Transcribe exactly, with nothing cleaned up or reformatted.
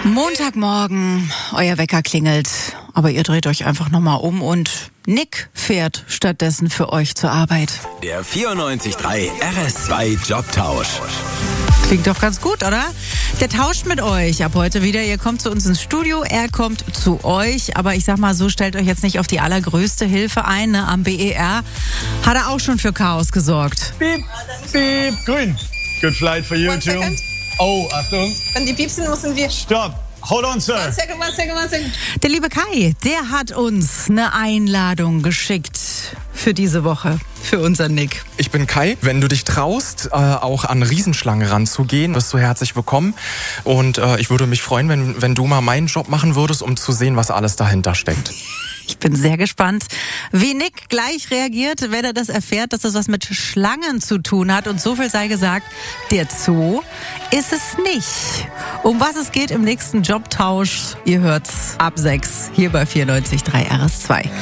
Montagmorgen, euer Wecker klingelt, aber ihr dreht euch einfach nochmal um und Nick fährt stattdessen für euch zur Arbeit. Der vierundneunzig Komma drei R S zwei Jobtausch. Klingt doch ganz gut, oder? Der tauscht mit euch ab heute wieder. Ihr kommt zu uns ins Studio, er kommt zu euch. Aber ich sag mal so, stellt euch jetzt nicht auf die allergrößte Hilfe ein. Ne? Am B E R hat er auch schon für Chaos gesorgt. Piep, piep, grün. Good flight for you One too. second. Oh, Achtung. Wenn die piepsen, müssen wir... Stop. Hold on, sir. One second, one second, one second. Der liebe Kai, der hat uns eine Einladung geschickt für diese Woche, für unseren Nick. Ich bin Kai. Wenn du dich traust, äh, auch an Riesenschlangen ranzugehen, bist du herzlich willkommen. Und äh, ich würde mich freuen, wenn, wenn du mal meinen Job machen würdest, um zu sehen, was alles dahinter steckt. Ich bin sehr gespannt, wie Nick gleich reagiert, wenn er das erfährt, dass das was mit Schlangen zu tun hat. Und so viel sei gesagt, der Zoo ist es nicht. Um was es geht im nächsten Jobtausch, ihr hört's ab sechs hier bei vierundneunzig Komma drei R S zwei.